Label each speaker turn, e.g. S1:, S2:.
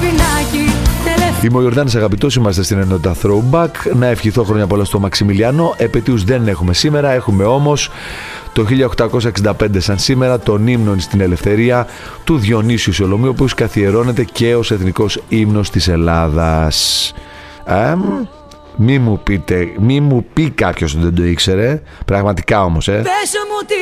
S1: Είμαι ο Ιορδάνης Αγαπητός, είμαστε στην ενότητα Throwback. Να ευχηθώ χρόνια πολλά στο Μαξιμιλιανό. Επετείους δεν έχουμε σήμερα, έχουμε όμως το 1865 σαν σήμερα τον ύμνο στην ελευθερία του Διονύσιου Σολομίου, ο οποίος καθιερώνεται και ως εθνικός ύμνος της Ελλάδας. Μη μου πει κάποιος ότι δεν το ήξερε. Πραγματικά όμως,